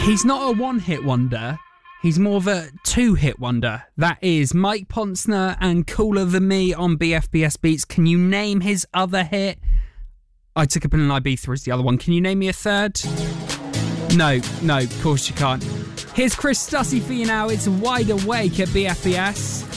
He's not a one-hit wonder. He's more of a two-hit wonder. That is Mike Ponsner and Cooler Than Me on BFBS Beats. Can you name his other hit? I Took a Pill in Ibiza is the other one. Can you name me a third? No, of course you can't. Here's Chris Stussy for you now. It's Wide Awake at BFBS.